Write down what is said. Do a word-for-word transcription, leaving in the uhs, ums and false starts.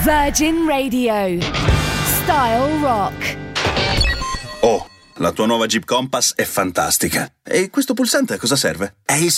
Virgin Radio. Style Rock. Oh, la tua nuova Jeep Compass è fantastica. E questo pulsante a cosa serve? È il